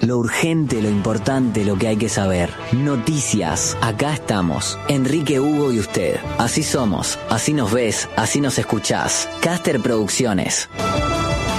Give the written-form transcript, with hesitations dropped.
Lo urgente, lo importante, lo que hay que saber. Noticias. Acá estamos. Enrique, Hugo y usted. Así somos. Así nos ves. Así nos escuchás. Caster Producciones.